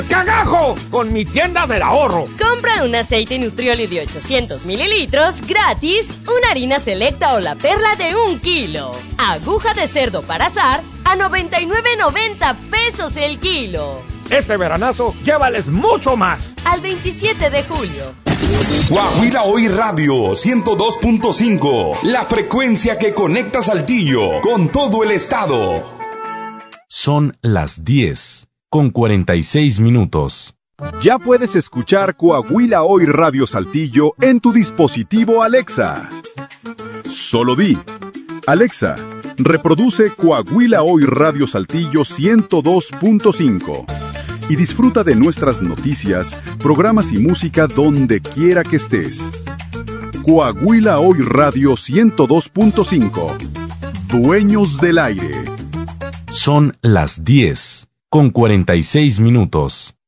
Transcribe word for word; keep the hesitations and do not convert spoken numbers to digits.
¡Cagajo! Con mi tienda del ahorro. Compra un aceite Nutrioli de ochocientos mililitros gratis, una harina selecta o la perla de un kilo. Aguja de cerdo para asar a noventa y nueve noventa pesos el kilo. Este veranazo, llévales mucho más. Al veintisiete de julio. Coahuila Hoy Radio ciento dos punto cinco. La frecuencia que conecta Saltillo con todo el estado. Son las diez con cuarenta y seis minutos. Ya puedes escuchar Coahuila Hoy Radio Saltillo en tu dispositivo Alexa. Solo di: Alexa, reproduce Coahuila Hoy Radio Saltillo ciento dos punto cinco. Y disfruta de nuestras noticias, programas y música donde quiera que estés. Coahuila Hoy Radio ciento dos punto cinco. Dueños del aire. Son las diez con cuarenta y seis minutos.